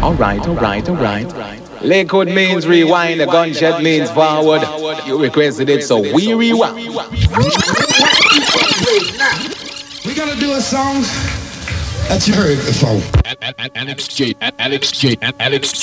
Alright. Lakewood means rewind, the gunshot means forward. You requested it, so we rewind. We're gonna do a song that you heard before. Alex J.